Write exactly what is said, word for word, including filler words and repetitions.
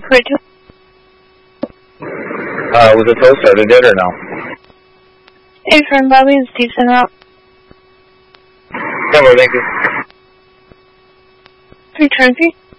Radio. Uh, was the tow started yet or no? Hey, friend Bobby, it's Steve sent out. Yeah, well, thank you. Three turnkey.